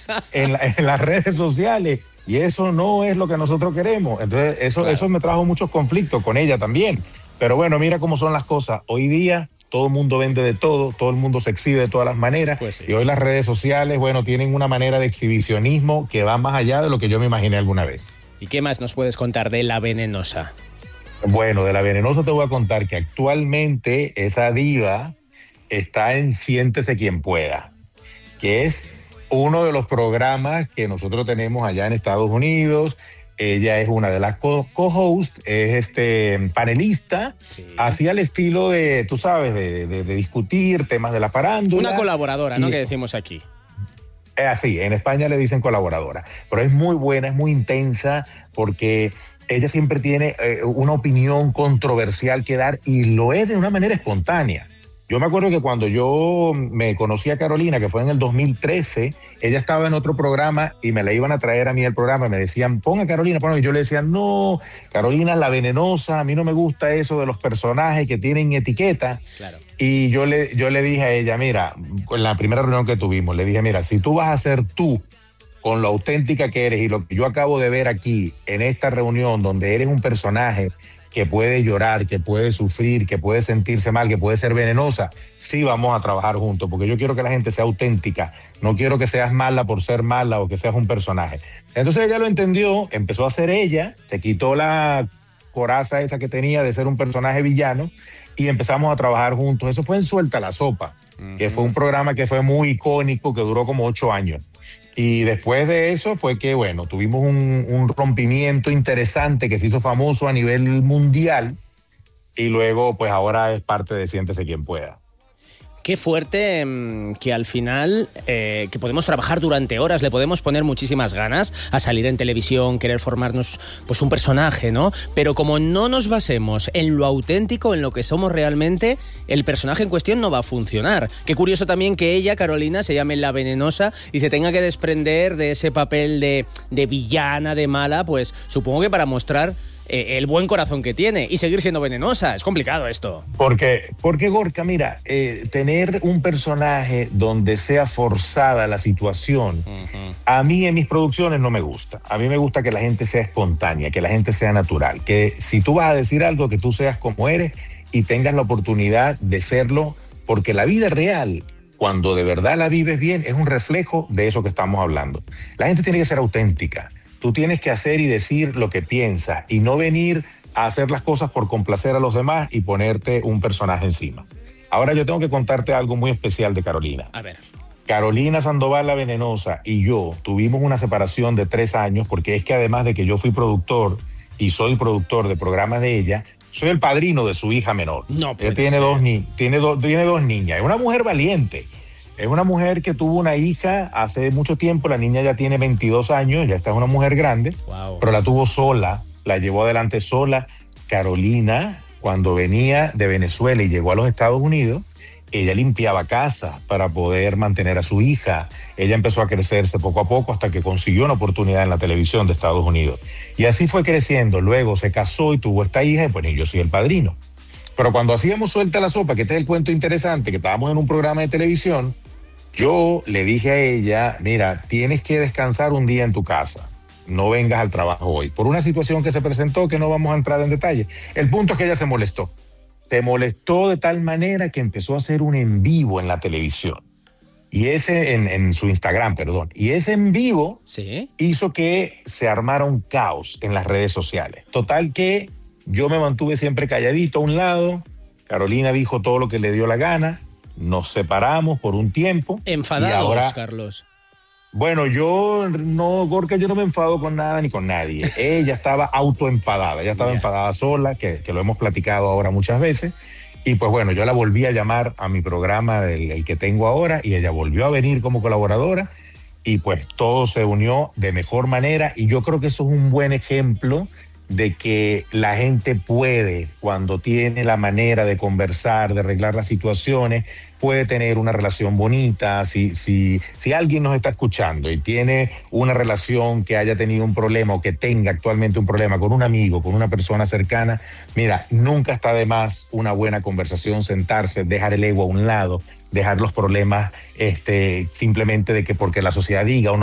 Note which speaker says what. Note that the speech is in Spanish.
Speaker 1: en las redes sociales, y eso no es lo que nosotros queremos. Entonces eso me trajo muchos conflictos con ella también. Pero bueno, mira cómo son las cosas. Hoy día todo el mundo vende de todo el mundo se exhibe de todas las maneras,
Speaker 2: Pues sí.
Speaker 1: y hoy las redes sociales, bueno, tienen una manera de exhibicionismo que va más allá de lo que yo me imaginé alguna vez.
Speaker 2: ¿Y qué más nos puedes contar de La Venenosa?
Speaker 1: Bueno, de La Venenosa te voy a contar que actualmente esa diva está en Siéntese Quien Pueda, que es uno de los programas que nosotros tenemos allá en Estados Unidos. Ella es una de las co-hosts, es panelista,
Speaker 2: Sí.
Speaker 1: así al estilo de, tú sabes, de discutir temas de la farándula.
Speaker 2: Una colaboradora, ¿no?
Speaker 1: Y-
Speaker 2: Que decimos aquí.
Speaker 1: Es así, en España le dicen colaboradora, pero es muy buena, es muy intensa, porque ella siempre tiene una opinión controversial que dar, y lo es de una manera espontánea. Yo me acuerdo que cuando yo me conocí a Carolina, que fue en el 2013, ella estaba en otro programa y me la iban a traer a mí al programa, y me decían, pon a Carolina, y yo le decía, no, Carolina es La Venenosa, a mí no me gusta eso de los personajes que tienen etiqueta.
Speaker 2: Claro.
Speaker 1: Y yo le dije a ella, mira, en la primera reunión que tuvimos, le dije, mira, si tú vas a ser tú, con lo auténtica que eres y lo que yo acabo de ver aquí en esta reunión, donde eres un personaje que puede llorar, que puede sufrir, que puede sentirse mal, que puede ser venenosa, sí vamos a trabajar juntos, porque yo quiero que la gente sea auténtica, no quiero que seas mala por ser mala o que seas un personaje. Entonces ella lo entendió, empezó a ser ella, se quitó la coraza esa que tenía de ser un personaje villano, y empezamos a trabajar juntos. Eso fue en Suelta la Sopa, que fue un programa que fue muy icónico, que duró como 8 años. Y después de eso fue que, bueno, tuvimos un rompimiento interesante que se hizo famoso a nivel mundial, y luego, pues ahora es parte de Siéntese Quien Pueda.
Speaker 2: Qué fuerte que al final que podemos trabajar durante horas, le podemos poner muchísimas ganas a salir en televisión, querer formarnos pues un personaje, ¿no? Pero como no nos basemos en lo auténtico, en lo que somos realmente, el personaje en cuestión no va a funcionar. Qué curioso también que ella, Carolina, se llame La Venenosa y se tenga que desprender de ese papel de villana, de mala, pues supongo que para mostrar el buen corazón que tiene y seguir siendo venenosa. Es complicado esto.
Speaker 1: Porque Gorka, mira, tener un personaje donde sea forzada la situación, a mí en mis producciones no me gusta. A mí me gusta que la gente sea espontánea, que la gente sea natural, que si tú vas a decir algo, que tú seas como eres y tengas la oportunidad de serlo, porque la vida real, cuando de verdad la vives bien, es un reflejo de eso que estamos hablando. La gente tiene que ser auténtica. Tú tienes que hacer y decir lo que piensas y no venir a hacer las cosas por complacer a los demás y ponerte un personaje encima. Ahora yo tengo que contarte algo muy especial de Carolina.
Speaker 2: A ver.
Speaker 1: Carolina Sandoval La Venenosa y yo tuvimos una separación de 3 años, porque es que además de que yo fui productor y soy productor de programas de ella, soy el padrino de su hija menor.
Speaker 2: No puede
Speaker 1: Ella tiene
Speaker 2: ser.
Speaker 1: tiene dos niñas. Es una mujer valiente. Es una mujer que tuvo una hija hace mucho tiempo. La niña ya tiene 22 años, ya está una mujer grande,
Speaker 2: Wow.
Speaker 1: pero la tuvo sola, la llevó adelante sola. Carolina, cuando venía de Venezuela y llegó a los Estados Unidos, ella limpiaba casa para poder mantener a su hija. Ella empezó a crecerse poco a poco hasta que consiguió una oportunidad en la televisión de Estados Unidos. Y así fue creciendo. Luego se casó y tuvo esta hija, y pues yo soy el padrino. Pero cuando hacíamos Suelta la Sopa, que este es el cuento interesante, que estábamos en un programa de televisión, yo le dije a ella, mira, tienes que descansar un día en tu casa, no vengas al trabajo hoy, por una situación que se presentó que no vamos a entrar en detalle. El punto es que ella se molestó de tal manera que empezó a hacer un en vivo en la televisión, y ese en su Instagram, perdón, y ese en vivo
Speaker 2: ¿Sí?
Speaker 1: hizo que se armara un caos en las redes sociales. Total que yo me mantuve siempre calladito a un lado, Carolina dijo todo lo que le dio la gana, nos separamos por un tiempo.
Speaker 2: Enfadados,
Speaker 1: y ahora,
Speaker 2: Carlos.
Speaker 1: bueno, yo no, Gorka, yo no me enfado con nada ni con nadie. Ella estaba autoenfadada, ella estaba enfadada sola, que lo hemos platicado ahora muchas veces. Y pues bueno, yo la volví a llamar a mi programa, el que tengo ahora, y ella volvió a venir como colaboradora, y pues todo se unió de mejor manera. Y yo creo que eso es un buen ejemplo de que la gente puede, cuando tiene la manera de conversar, de arreglar las situaciones, puede tener una relación bonita. Si alguien nos está escuchando y tiene una relación que haya tenido un problema o que tenga actualmente un problema con un amigo, con una persona cercana, mira, nunca está de más una buena conversación, sentarse, dejar el ego a un lado, dejar los problemas simplemente de que porque la sociedad diga o no